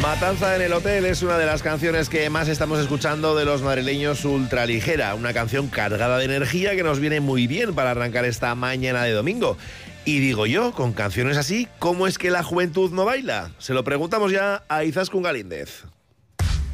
Matanza en el hotel es una de las canciones que más estamos escuchando de los madrileños Ultraligera, una canción cargada de energía que nos viene muy bien para arrancar esta mañana de domingo. Y digo yo, con canciones así, ¿cómo es que la juventud no baila? Se lo preguntamos ya a Izaskun Galíndez.